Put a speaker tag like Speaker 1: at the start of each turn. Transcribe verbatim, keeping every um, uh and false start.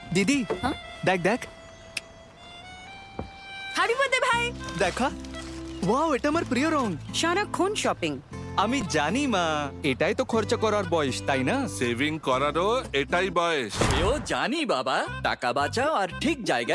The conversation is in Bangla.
Speaker 1: দিদি
Speaker 2: হ্যাঁ?
Speaker 1: দেখ দেখ
Speaker 2: হ্যাপি বার্থডে ভাই।
Speaker 1: দেখা, ওয়াও এটা আমার প্রিয় রং।
Speaker 2: সারাক্ষণ শপিং।
Speaker 1: আমি জানি মা, এটাই তো খরচ করার বয়স, তাই না?
Speaker 3: সেভিং করারও এটাই বয়স।
Speaker 4: এও জানি বাবা, টাকা বাঁচাও আর ঠিক জায়গায়